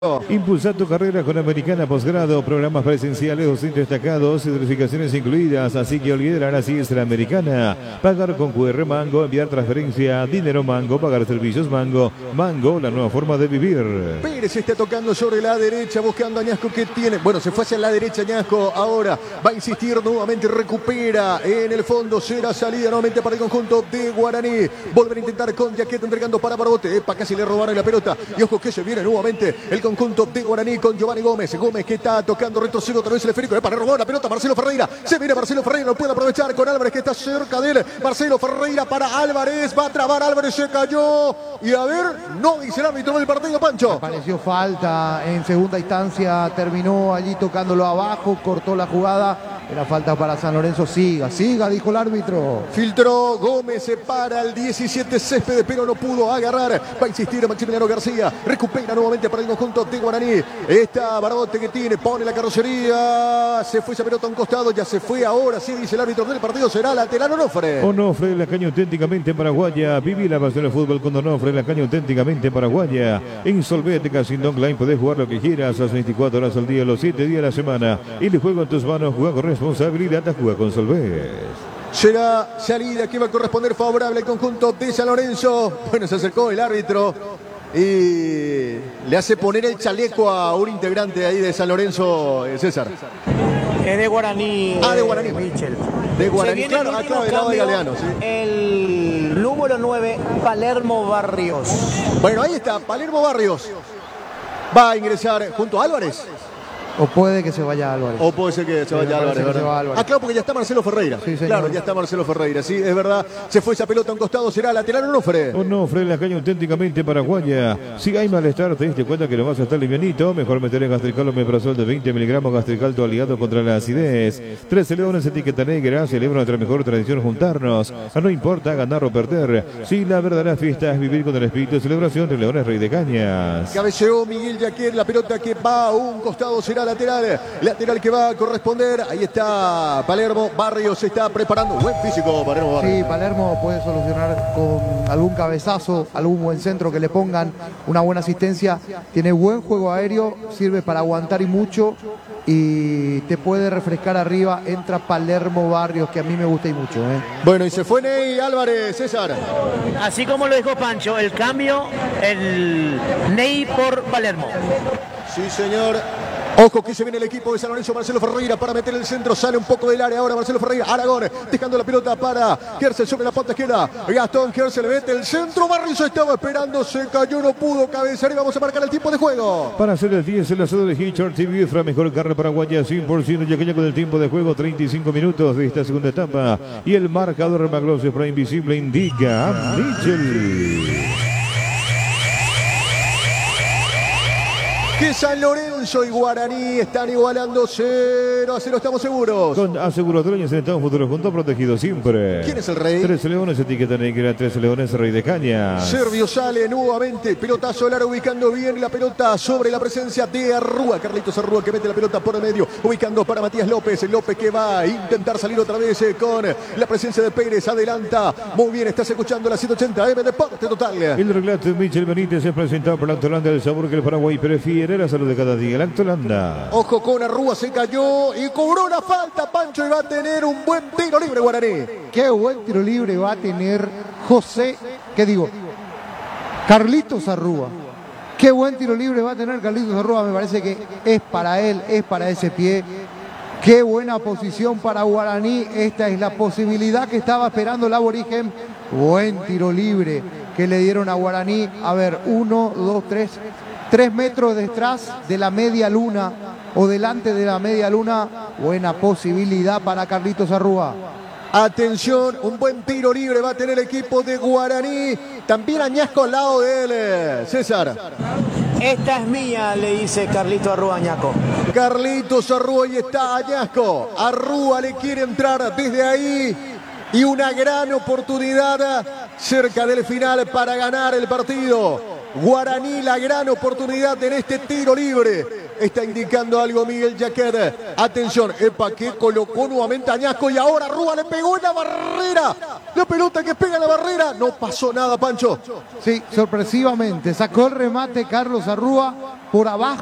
Impulsa tu carrera con Americana Posgrado, programas presenciales, docentes destacados, certificaciones incluidas, así que olvidar así es la Americana. Pagar con QR Mango, enviar transferencia, dinero Mango, pagar servicios Mango. Mango, la nueva forma de vivir. Pérez está tocando sobre la derecha, buscando a Añasco que tiene. Bueno, se fue hacia la derecha Añasco, ahora va a insistir nuevamente, recupera en el fondo, será salida nuevamente para el conjunto de Guaraní. Volver a intentar con Jaquet entregando para Barbote. Epa, casi le robaron la pelota. Y ojo que se viene nuevamente el conjunto de Guaraní con Giovanni Gómez. Gómez que está tocando retroceder otra vez el esférico. Epa, le robó la pelota Marcelo Ferreira. Se viene Marcelo Ferreira, no puede aprovechar con Álvarez que está cerca de él. Marcelo Ferreira para Álvarez. Va a trabar Álvarez, se cayó. Y a ver, no dice el árbitro del partido, Pancho. Pareció falta en segunda instancia. Terminó allí tocándolo abajo. Cortó la jugada. Era falta para San Lorenzo. Siga, dijo el árbitro. Filtró Gómez, se para el 17 Céspedes, pero no pudo agarrar. Va a insistir Maximiliano García. Recupera nuevamente para el conjunto de Guaraní. Está Barbote que tiene, pone la carrocería. Se fue esa pelota a un costado, ya se fue. Ahora sí dice el árbitro del partido, será lateral Onofre. Onofre, la caña auténticamente paraguaya. Viví la pasión del fútbol con Onofre, la caña auténticamente paraguaya. En Solvet Casino Online podés jugar lo que quieras, a las 24 horas al día, los 7 días de la semana. Y el juego en tus manos, juega con responsabilidad, juega con Solvet. Será salida que va a corresponder favorable al conjunto de San Lorenzo. Bueno, se acercó el árbitro y le hace poner el chaleco a un integrante ahí de San Lorenzo, César. Es de Guaraní. De Guaraní. Michel. De Guaraní, claro, acá del lado de Galeano. ¿Sí? El número 9, Palermo Barrios. Bueno, ahí está, Palermo Barrios. Va a ingresar junto a Álvarez. O puede que se vaya Álvarez. O puede ser que se vaya Álvarez, ¿verdad? Ah, claro, porque ya está Marcelo Ferreira. Sí, claro, ya está Marcelo Ferreira, sí, es verdad. Se fue esa pelota a un costado, será lateral Onofre. Onofre, la caña auténticamente paraguaya. Si hay malestar, te diste cuenta que lo vas a estar livianito. Mejor meter en Gastrical omeprazol de 20 miligramos. Gastrical, tu aliado contra la acidez. 13 Leones, etiqueta negra. Celebra nuestra mejor tradición, juntarnos. No importa ganar o perder. Si la verdadera fiesta es vivir con el espíritu de celebración de Leones Rey de Cañas. Cabeceó Miguel Jaquet, la pelota que va a un costado será lateral que va a corresponder. Ahí está Palermo Barrios, se está preparando. Buen físico Palermo Barrios. Sí, Palermo puede solucionar con algún cabezazo, algún buen centro que le pongan, una buena asistencia. Tiene buen juego aéreo, sirve para aguantar y mucho, y te puede refrescar arriba. Entra Palermo Barrios, que a mí me gusta y mucho. Bueno, y se fue Ney Álvarez, César. Así como lo dijo Pancho, el cambio, el Ney por Palermo. Sí, señor. Ojo que se viene el equipo de San Lorenzo, Marcelo Ferreira para meter el centro, sale un poco del área ahora Marcelo Ferreira, Aragón dejando la pelota para Kersel sobre la punta izquierda, Gastón Kersel mete el centro, Barrios estaba esperando, se cayó, no pudo cabecear y vamos a marcar el tiempo de juego. Para hacer el 10, el asado de Hitchard TV, Fra, mejor carne paraguaya, 100% yaqueña con el tiempo de juego, 35 minutos de esta segunda etapa, y el marcador Magloss Fra Invisible indica a Michel. Que San Lorenzo y Guaraní están igualando 0-0, estamos seguros. Con aseguradora y Estado Futuro Junto, protegido siempre. ¿Quién es el rey? 13 Leones, etiqueta negra, 13 Leones, Rey de Cañas. Servio sale nuevamente, pelotazo al aro ubicando bien la pelota sobre la presencia de Arrúa. Carlitos Arrúa que mete la pelota por el medio, ubicando para Matías López. López que va a intentar salir otra vez con la presencia de Pérez, adelanta. Muy bien, estás escuchando la 180 M Deporte Total. El relato de Michel Benítez es presentado por la Actolanda, del sabor que el Paraguay prefiere, la salud de cada día, la Actolanda. Ojo con Arrúa, se cayó y cobró la falta, Pancho, y va a tener un buen tiro libre Guaraní. Qué buen tiro libre va a tener Carlitos Arrúa. Qué buen tiro libre va a tener Carlitos Arrúa, me parece que es para él, es para ese pie. Qué buena posición para Guaraní, esta es la posibilidad que estaba esperando el aborigen. Buen tiro libre que le dieron a Guaraní. A ver, 1, 2, 3 metros detrás de la media luna o delante de la media luna. Buena posibilidad para Carlitos Arrúa. Atención, un buen tiro libre va a tener el equipo de Guaraní. También Añasco al lado de él, César. Esta es mía, le dice Carlito Arrúa a Añasco. Carlitos Arrúa y está Añasco. Arrúa le quiere entrar desde ahí. Y una gran oportunidad cerca del final para ganar el partido. Guaraní, la gran oportunidad en este tiro libre. está indicando algo Miguel Yaquet. Atención, epa, que colocó nuevamente a Añasco y ahora Rúa le pegó en la barrera. La pelota que pega en la barrera, no pasó nada, Pancho. Sí, sorpresivamente, sacó el remate Carlos Arrúa por abajo.